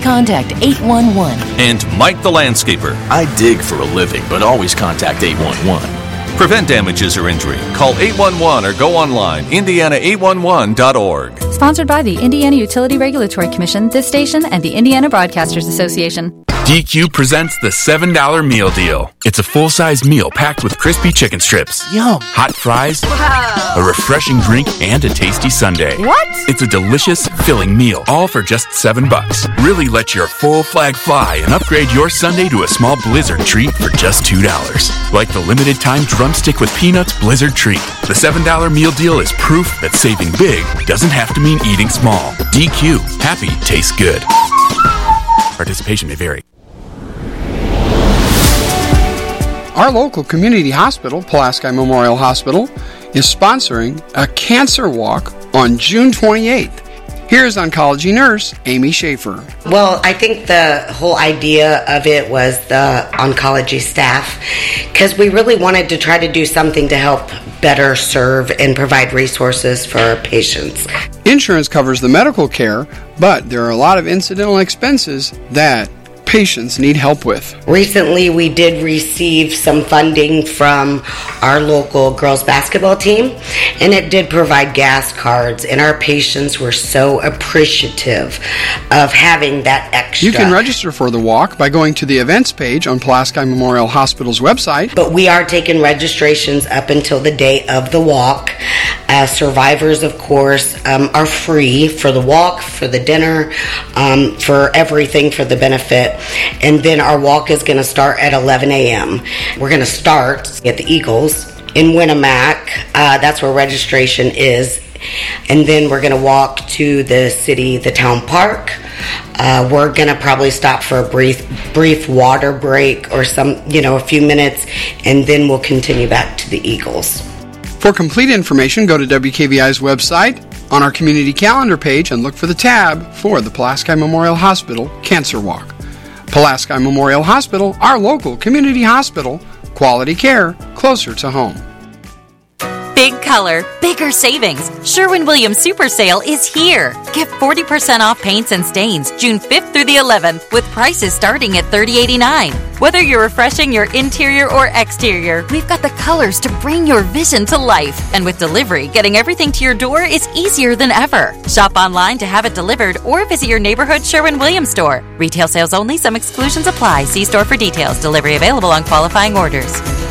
contact 811. And Mike the Landscaper. I dig for a living, but always contact 811. Prevent damages or injury. Call 811 or go online, indiana811.org. Sponsored by the Indiana Utility Regulatory Commission, this station, and the Indiana Broadcasters Association. DQ presents the $7 meal deal. It's a full-size meal packed with crispy chicken strips, yum, hot fries, a refreshing drink, and a tasty sundae. What? It's a delicious, filling meal, all for just $7. Really let your full flag fly and upgrade your sundae to a small Blizzard treat for just $2. Like the limited-time drumstick with peanuts Blizzard treat. The $7 meal deal is proof that saving big doesn't have to mean eating small. DQ. Happy tastes good. Participation may vary. Our local community hospital, Pulaski Memorial Hospital, is sponsoring a cancer walk on June 28th. Here's oncology nurse Amy Schaefer. Well, I think the whole idea of it was the oncology staff, because we really wanted to try to do something to help better serve and provide resources for our patients. Insurance covers the medical care, but there are a lot of incidental expenses that patients need help with. Recently, we did receive some funding from our local girls basketball team, and it did provide gas cards, and our patients were so appreciative of having that extra. You can register for the walk by going to the events page on Pulaski Memorial Hospital's website. But we are taking registrations up until the day of the walk. Survivors, of course, are free for the walk, for the dinner, for everything, for the benefit. And then our walk is going to start at 11 a.m. We're going to start at the Eagles in Winnemac. That's where registration is. And then we're going to walk to the city, the town park. We're going to probably stop for a brief water break or a few minutes, and then we'll continue back to the Eagles. For complete information, go to WKVI's website on our community calendar page and look for the tab for the Pulaski Memorial Hospital Cancer Walk. Pulaski Memorial Hospital, our local community hospital, quality care closer to home. Big color, bigger savings. Sherwin-Williams Super Sale is here. Get 40% off paints and stains June 5th through the 11th with prices starting at $30.89. Whether you're refreshing your interior or exterior, we've got the colors to bring your vision to life. And with delivery, getting everything to your door is easier than ever. Shop online to have it delivered or visit your neighborhood Sherwin-Williams store. Retail sales only. Some exclusions apply. See store for details. Delivery available on qualifying orders.